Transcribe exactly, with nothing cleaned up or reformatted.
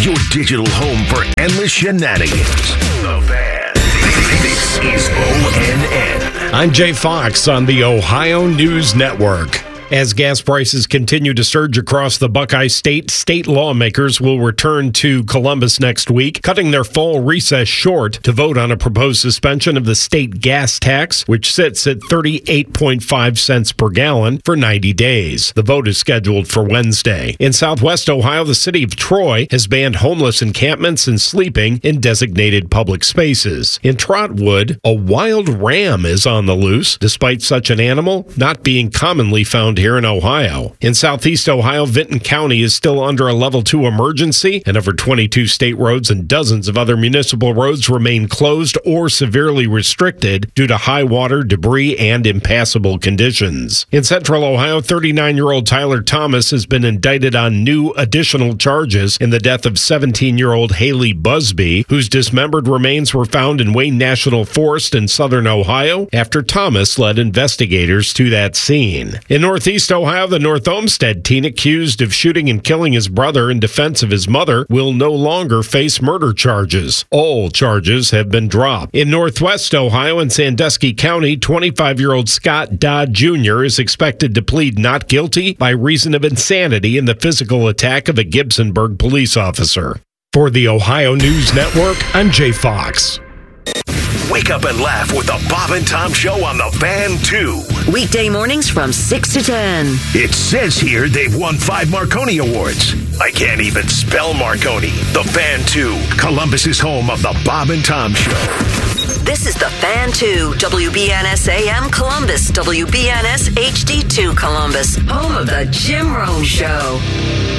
your digital home for endless shenanigans. The Fan. This is O N N. I'm Jay Fox on the Ohio News Network. As gas prices continue to surge across the Buckeye State, state lawmakers will return to Columbus next week, cutting their fall recess short to vote on a proposed suspension of the state gas tax, which sits at thirty-eight point five cents per gallon for ninety days. The vote is scheduled for Wednesday. In Southwest Ohio, the city of Troy has banned homeless encampments and sleeping in designated public spaces. In Trotwood, a wild ram is on the loose, despite such an animal not being commonly found here in Ohio. In Southeast Ohio, Vinton County is still under a level two emergency, and over twenty-two state roads and dozens of other municipal roads remain closed or severely restricted due to high water, debris, and impassable conditions. In Central Ohio, thirty-nine-year-old Tyler Thomas has been indicted on new additional charges in the death of seventeen-year-old Haley Busby, whose dismembered remains were found in Wayne National Forest in southern Ohio after Thomas led investigators to that scene. In North Northeast Ohio, the North Olmsted teen accused of shooting and killing his brother in defense of his mother will no longer face murder charges. All charges have been dropped. In Northwest Ohio and Sandusky County, twenty-five-year-old Scott Dodd Junior is expected to plead not guilty by reason of insanity in the physical attack of a Gibsonburg police officer. For the Ohio News Network, I'm Jay Fox. Wake up and laugh with the Bob and Tom Show on the Fan two. Weekday mornings from six to ten. It says here they've won five Marconi Awards. I can't even spell Marconi. The Fan two, Columbus's home of the Bob and Tom Show. This is the Fan two, W B N S A M Columbus, W B N S H D two Columbus, home of the Jim Rome Show.